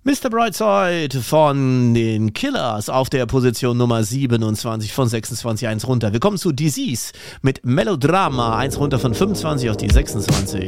Mr. Brightside von den Killers auf der Position Nummer 27 von 26 1 runter. Wir kommen zu Disease mit Melodrama, 1 runter von 25 auf die 26.